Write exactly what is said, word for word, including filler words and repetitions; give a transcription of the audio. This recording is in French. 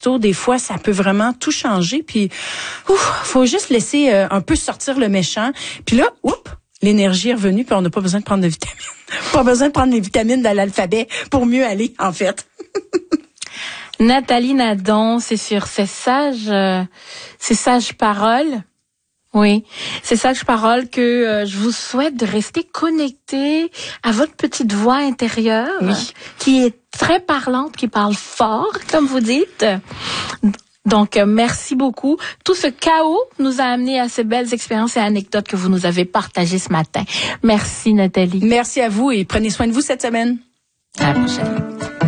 tôt, des fois, ça peut vraiment tout changer. Puis, ouf, faut juste laisser euh, un peu sortir le méchant. Puis là, oups, l'énergie est revenue, puis on n'a pas besoin de prendre de vitamines. Pas besoin de prendre les vitamines de l'alphabet pour mieux aller, en fait. Nathalie Nadon, c'est sur ces sages, euh, ces sages paroles. Oui, c'est sages paroles que euh, je vous souhaite de rester connecté à votre petite voix intérieure, oui. qui est très parlante, qui parle fort, comme vous dites. Donc, euh, merci beaucoup. Tout ce chaos nous a amené à ces belles expériences et anecdotes que vous nous avez partagées ce matin. Merci, Nathalie. Merci à vous et prenez soin de vous cette semaine. À la prochaine.